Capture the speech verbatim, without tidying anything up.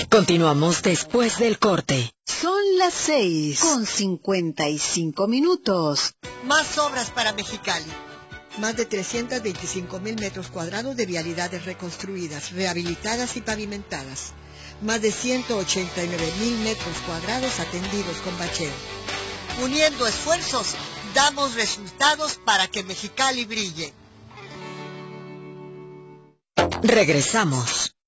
Continuamos después del corte. Son las seis con cincuenta y cinco minutos. Más obras para Mexicali. Más de trescientos veinticinco mil metros cuadrados de vialidades reconstruidas, rehabilitadas y pavimentadas. Más de ciento ochenta y nueve mil metros cuadrados atendidos con bacheo. Uniendo esfuerzos, damos resultados para que Mexicali brille. Regresamos.